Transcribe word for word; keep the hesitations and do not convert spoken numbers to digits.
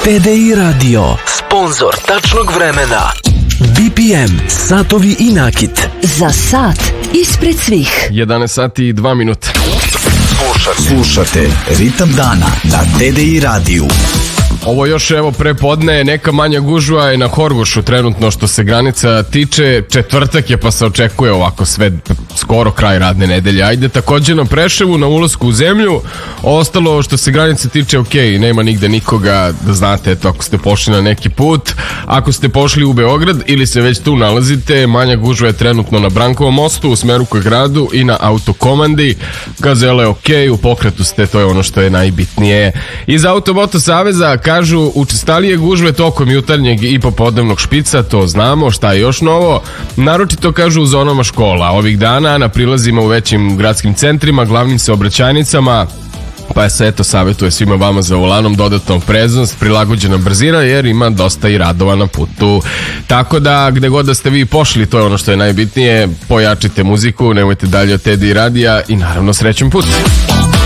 T D I Radio, sponzor tačnog vremena. B P M, satovi i nakit. Za sat ispred svih. jedanaest sati i dva minuta. Slušate, slušate Ritam dana na T D I radiju. Ovo još evo prepodne, neka manja gužva je na Horgošu trenutno što se granica tiče. Četvrtak je pa se očekuje ovako sve skoro kraj radne nedelje. Ajde također na Preševu, na ulasku u zemlju. Ostalo što se granice tiče ok, nema nigde nikoga, da znate, eto, ako ste pošli na neki put. Ako ste pošli u Beograd ili se već tu nalazite, manja gužva je trenutno na Brankovom mostu u smeru ka gradu i na Autokomandi. Gazela je ok, u pokretu ste, to je ono što je najbitnije. Iz Automoto Saveza kažu učestalije gužve tokom jutarnjeg i popodnevnog špica, to znamo. Šta je još novo? Naročito kažu u zonama škola. Ovih dana na prilazima u većim gradskim centrima, glavnim saobraćajnicama, pa se eto savjetuje svima vama za volanom dodatnom preznost, prilagođena brzina jer ima dosta i radova na putu. Tako da gde god da ste vi pošli, to je ono što je najbitnije, pojačite muziku, nemojte dalje od T D I radija i naravno srećan put.